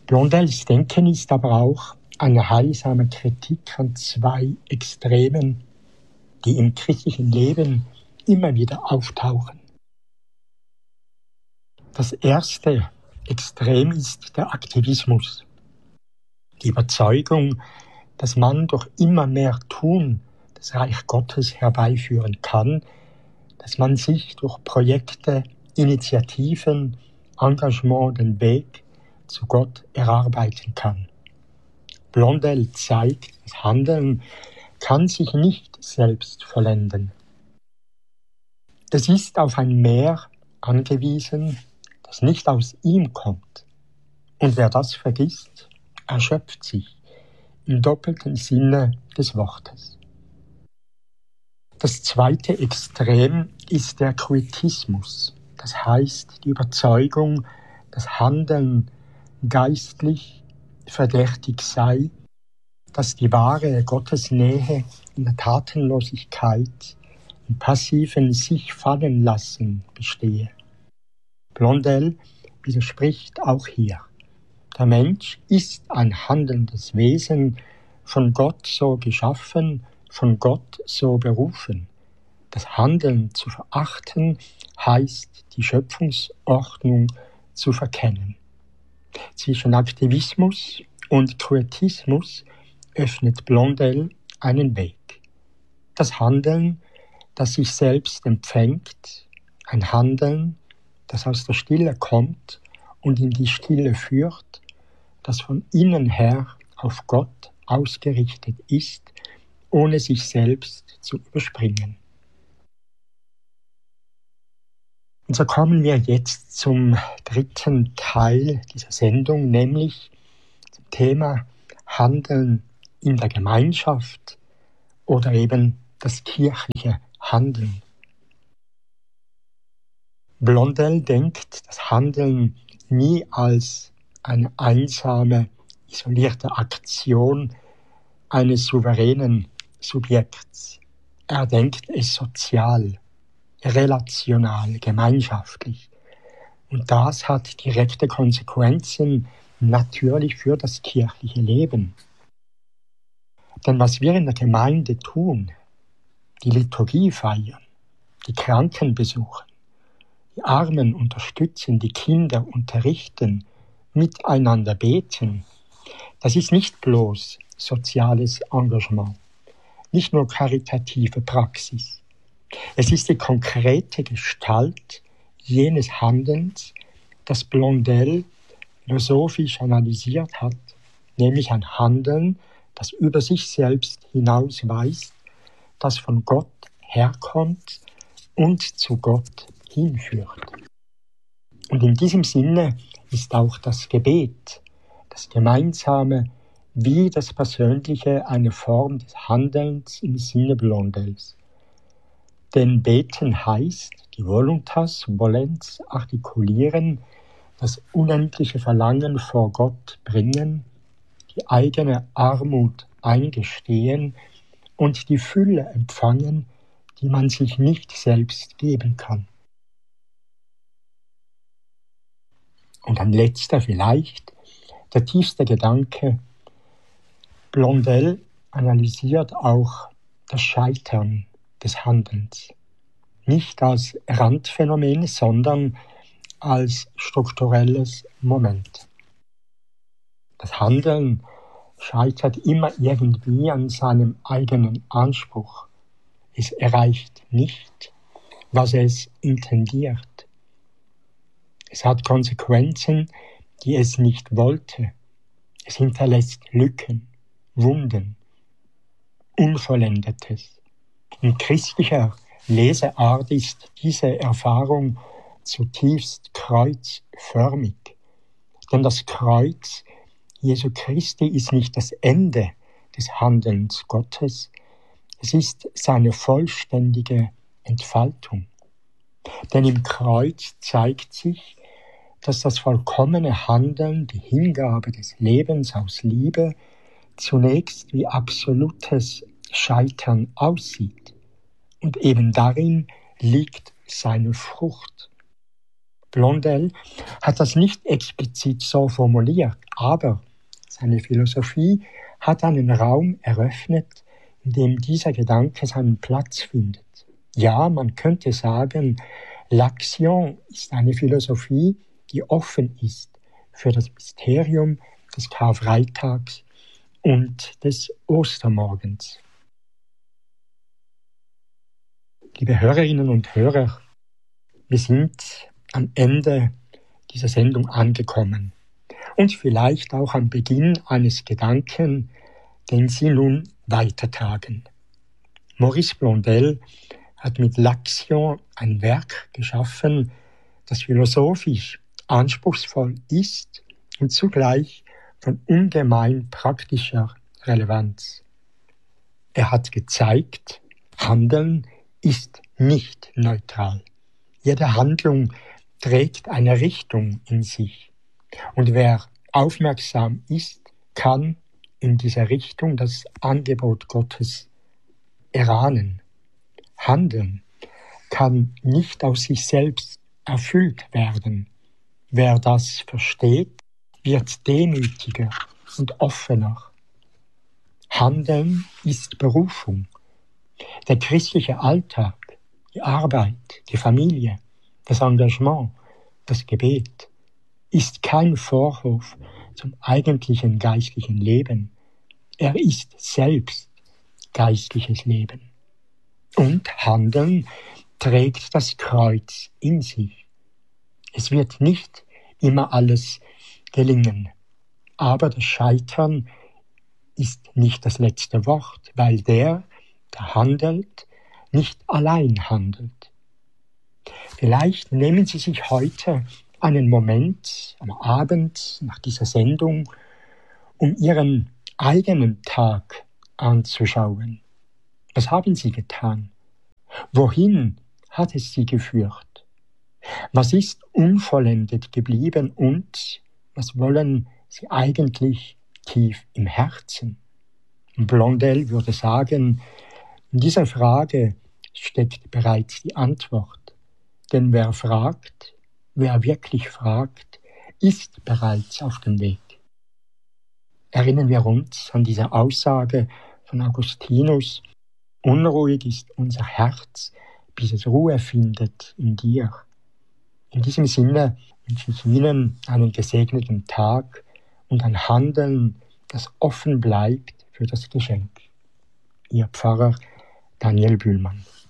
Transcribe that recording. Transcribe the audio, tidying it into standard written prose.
Blondels Denken ist aber auch eine heilsame Kritik an zwei Extremen, die im christlichen Leben immer wieder auftauchen. Das erste Extrem ist der Aktivismus. Die Überzeugung, dass man durch immer mehr Tun das Reich Gottes herbeiführen kann, dass man sich durch Projekte, Initiativen, Engagement den Weg zu Gott erarbeiten kann. Blondel zeigt, das Handeln kann sich nicht selbst vollenden. Es ist auf ein Mehr angewiesen, das nicht aus ihm kommt. Und wer das vergisst, erschöpft sich im doppelten Sinne des Wortes. Das zweite Extrem ist der Quietismus, das heißt die Überzeugung, dass Handeln geistlich verdächtig sei, dass die wahre Gottesnähe in der Tatenlosigkeit, im passiven Sich-Fallen-Lassen bestehe. Blondel widerspricht auch hier. Der Mensch ist ein handelndes Wesen, von Gott so geschaffen, von Gott so berufen. Das Handeln zu verachten, heißt die Schöpfungsordnung zu verkennen. Zwischen Aktivismus und Quietismus öffnet Blondel einen Weg. Das Handeln, das sich selbst empfängt, ein Handeln, das aus der Stille kommt und in die Stille führt, das von innen her auf Gott ausgerichtet ist, ohne sich selbst zu überspringen. Und so kommen wir jetzt zum dritten Teil dieser Sendung, nämlich zum Thema Handeln in der Gemeinschaft oder eben das kirchliche Handeln. Blondel denkt das Handeln nie als eine einsame, isolierte Aktion eines souveränen Subjekts. Er denkt es sozial, relational, gemeinschaftlich. Und das hat direkte Konsequenzen natürlich für das kirchliche Leben. Denn was wir in der Gemeinde tun, die Liturgie feiern, die Kranken besuchen, die Armen unterstützen, die Kinder unterrichten, miteinander beten, das ist nicht bloß soziales Engagement, nicht nur karitative Praxis. Es ist die konkrete Gestalt jenes Handelns, das Blondel philosophisch analysiert hat, nämlich ein Handeln, das über sich selbst hinausweist, das von Gott herkommt und zu Gott hinführt. Und in diesem Sinne ist auch das Gebet, das Gemeinsame wie das Persönliche, eine Form des Handelns im Sinne Blondels. Denn beten heißt, die Voluntas, Volens artikulieren, das unendliche Verlangen vor Gott bringen, die eigene Armut eingestehen und die Fülle empfangen, die man sich nicht selbst geben kann. Und ein letzter vielleicht, der tiefste Gedanke. Blondel analysiert auch das Scheitern des Handelns. Nicht als Randphänomen, sondern als strukturelles Moment. Das Handeln scheitert immer irgendwie an seinem eigenen Anspruch. Es erreicht nicht, was es intendiert. Es hat Konsequenzen, die es nicht wollte. Es hinterlässt Lücken, Wunden, Unvollendetes. In christlicher Leseart ist diese Erfahrung zutiefst kreuzförmig. Denn das Kreuz Jesu Christi ist nicht das Ende des Handelns Gottes, es ist seine vollständige Entfaltung. Denn im Kreuz zeigt sich, dass das vollkommene Handeln, die Hingabe des Lebens aus Liebe, zunächst wie absolutes Scheitern aussieht. Und eben darin liegt seine Frucht. Blondel hat das nicht explizit so formuliert, aber seine Philosophie hat einen Raum eröffnet, in dem dieser Gedanke seinen Platz findet. Ja, man könnte sagen, L'Action ist eine Philosophie, die offen ist für das Mysterium des Karfreitags und des Ostermorgens. Liebe Hörerinnen und Hörer, wir sind am Ende dieser Sendung angekommen und vielleicht auch am Beginn eines Gedanken, den Sie nun weitertragen. Maurice Blondel hat mit L'Action ein Werk geschaffen, das philosophisch anspruchsvoll ist und zugleich von ungemein praktischer Relevanz. Er hat gezeigt, Handeln ist nicht neutral. Jede Handlung trägt eine Richtung in sich. Und wer aufmerksam ist, kann in dieser Richtung das Angebot Gottes erahnen. Handeln kann nicht aus sich selbst erfüllt werden. Wer das versteht, wird demütiger und offener. Handeln ist Berufung. Der christliche Alltag, die Arbeit, die Familie, das Engagement, das Gebet ist kein Vorhof zum eigentlichen geistlichen Leben. Er ist selbst geistliches Leben. Und Handeln trägt das Kreuz in sich. Es wird nicht immer alles gelingen, aber das Scheitern ist nicht das letzte Wort, weil der handelt, nicht allein handelt. Vielleicht nehmen Sie sich heute einen Moment am Abend nach dieser Sendung, um Ihren eigenen Tag anzuschauen. Was haben Sie getan? Wohin hat es Sie geführt? Was ist unvollendet geblieben und was wollen Sie eigentlich tief im Herzen? Blondel würde sagen, in dieser Frage steckt bereits die Antwort. Denn wer fragt, wer wirklich fragt, ist bereits auf dem Weg. Erinnern wir uns an diese Aussage von Augustinus: Unruhig ist unser Herz, bis es Ruhe findet in dir. In diesem Sinne wünsche ich Ihnen einen gesegneten Tag und ein Handeln, das offen bleibt für das Geschenk. Ihr Pfarrer Daniel Bühlmann.